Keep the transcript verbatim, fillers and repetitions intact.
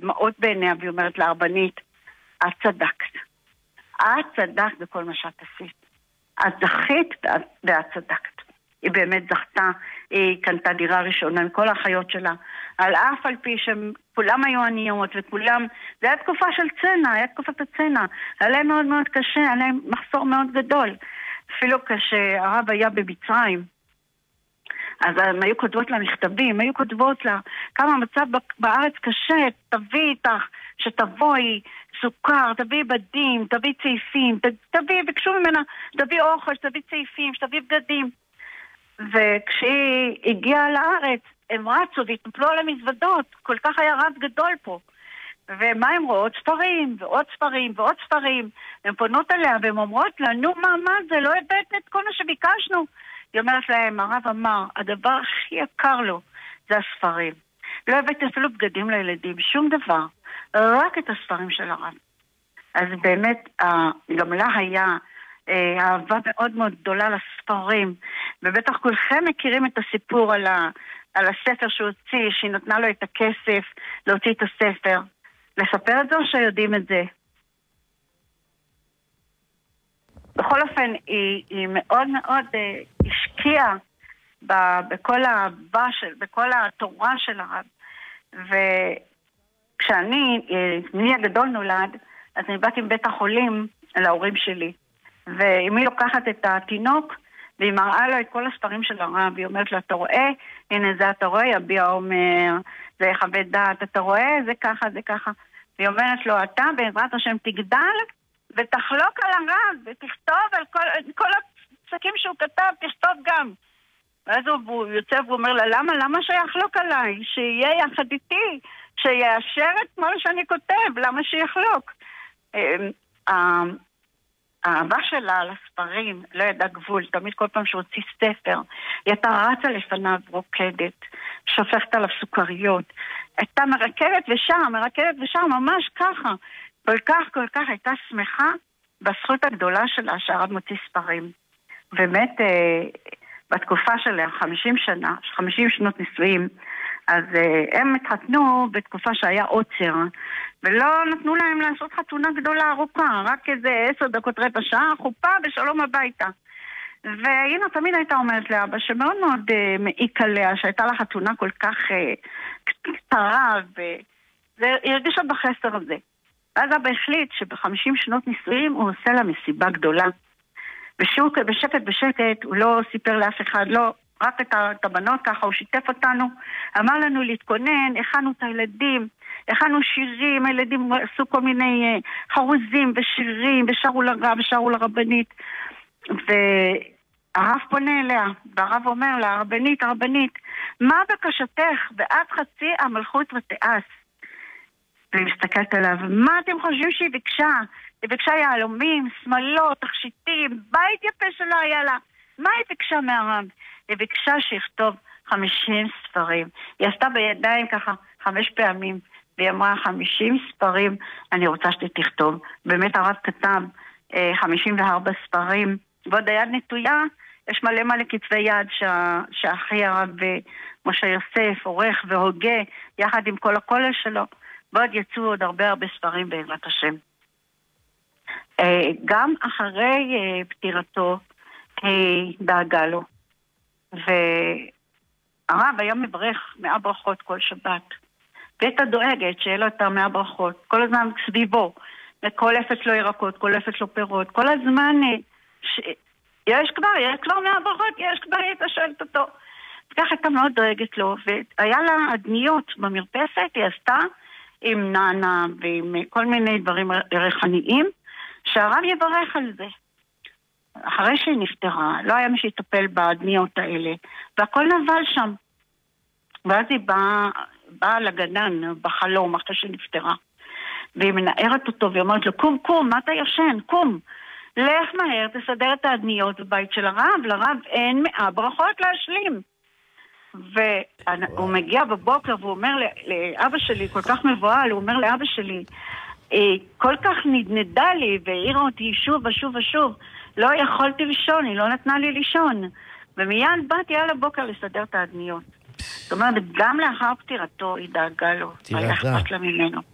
דמעות בעיניה, והיא אומרת להרבנית, את צדקת. את צדקת בכל מה שאת עשית. את זכית ואת צדקת. היא באמת זכתה, היא קנתה דירה ראשונה עם כל האחיות שלה, על אף על פי שכולם היו עניות וכולם, זה היה תקופה של צנע, היה תקופת הצנע, היה להם מאוד מאוד קשה, היה להם מחסור מאוד גדול. אפילו כשהרב היה במצרים, אז הם היו כותבות לה מכתבים, היו כותבות לה כמה המצב בארץ קשה, תביא איתך, שתבואי סוכר, תביא בדים, תביא צעיפים, תביא, ביקשו ממנה, תביא אוכל, תביא צעיפים, תביא בגדים. וכשהיא הגיעה לארץ, הם רצו והתנפלו על המזוודות, כל כך היה רב גדול פה. ומה הם רואות? ספרים, ועוד ספרים, ועוד ספרים. הן פונות עליה והן אומרות לה, נו מה, מה זה? לא הבאת את כל מה שביקשנו. היא אומרת להם, הרב אמר, הדבר הכי יקר לו זה הספרים. לא הבאתי אפילו בגדים לילדים, שום דבר. רק את הספרים של הרב. אז באמת, גם לה היה אהבה מאוד מאוד גדולה לספרים. ובטח כולכם מכירים את הסיפור על, ה, על הספר שהוא הוציא, שהיא נתנה לו את הכסף להוציא את הספר. לספר את זה או שיודעים את זה? בכל אופן, היא, היא מאוד מאוד אה, השקיעה ב, בכל האהבה של, בכל התורה של הרב. וכשאני, אה, מי הגדול נולד, אז אני באתי מבית החולים להורים שלי. ואמי לוקחת את התינוק, והיא מראה לו את כל הספרים של הרב, והיא אומרת לו, אתה רואה? הנה זה אתה רואה, יביע אומר, זה יחווה דעת, אתה רואה? זה ככה, זה ככה. והיא אומרת לו, אתה בעזרת השם תגדל, ותחלוק על הרב, ותכתוב על כל, כל הפסקים שהוא כתב, תכתוב גם. ואז הוא יוצא ואומר לה, למה? למה שיחלוק עליי? שיהיה יחד איתי, שיאשר את מה שאני כותב, למה שיחלוק? האהבה שלה על הספרים לא ידע גבול, תמיד כל פעם שהוציא ספר, היא הייתה רצה לפניו רוקדת, שופכת עליו סוכריות, הייתה מרכבת ושם, מרכבת ושם, ממש ככה. כל כך, כל כך הייתה שמחה בזכות הגדולה שלה שהרב מוציא ספרים. באמת, אה, בתקופה שלה, חמישים שנה, חמישים שנות נישואים, אז אה, הם התחתנו בתקופה שהיה עוצר, ולא נתנו להם לעשות חתונה גדולה ארוכה, רק איזה עשר דקות רבע שעה, חופה ושלום הביתה. והנה תמיד הייתה אומרת לאבא שמאוד מאוד אה, מעיק עליה, שהייתה לה חתונה כל כך אה, קצרה, והיא הרגישה בחסר הזה. ואז אבא החליט שבחמישים שנות נישואים הוא עושה לה מסיבה גדולה. ושהוא בשקט בשקט, הוא לא סיפר לאף אחד, לא, רק את הבנות ככה, הוא שיתף אותנו, אמר לנו להתכונן, הכנו את הילדים, הכנו שירים, הילדים עשו כל מיני חרוזים ושירים, ושרו לרב, ושרו לרבנית. והרב פונה אליה, והרב אומר לה, הרבנית, הרבנית, מה בקשתך? ועד חצי המלכות ותיעש. והיא מסתכלת עליו, מה אתם חושבים שהיא ביקשה? היא ביקשה יהלומים, שמלות, תכשיטים, בית יפה שלא היה לה. מה היא ביקשה מהרב? היא ביקשה שיכתוב חמישים ספרים. היא עשתה בידיים ככה חמש פעמים, והיא אמרה חמישים ספרים, אני רוצה שתכתוב. באמת הרב כתב אה, חמישים וארבע ספרים, ועוד היד נטויה, יש מלא מלא כתבי יד שה, שהאחי הרב משה יוסף עורך והוגה, יחד עם כל הכולל שלו. ועוד יצאו עוד הרבה הרבה ספרים בעזרת השם. גם אחרי פטירתו היא דאגה לו. והרב היה מברך מאה ברכות כל שבת. והייתה דואגת שיהיה לו את המאה ברכות. כל הזמן סביבו. קולפת לו ירקות, קולפת לו פירות. כל הזמן ש... יש כבר, יש כבר מאה ברכות, יש כבר, הייתה שואלת אותו. וכך הייתה מאוד דואגת לו. והיה לה עדניות במרפסת, היא עשתה עם נענה ועם כל מיני דברים ריחניים, שהרב יברך על זה. אחרי שהיא נפטרה, לא היה מי שיטפל בעדניות האלה, והכל נבל שם. ואז היא באה, באה לגנן בחלום אחרי שנפטרה, והיא מנערת אותו ואומרת לו, קום, קום, מה אתה ישן? קום. לך מהר, תסדר את העדניות בבית של הרב, לרב אין מאה ברכות להשלים. והוא מגיע בבוקר והוא אומר לאבא שלי, כל כך מבועל, הוא אומר לאבא שלי, כל כך נדנדה לי והעירה אותי שוב ושוב ושוב, לא יכולתי לישון, היא לא נתנה לי לישון. ומיד באתי על הבוקר לסדר את העדניות. זאת אומרת, גם לאחר פטירתו היא דאגה לו, היה אכפת לה ממנו.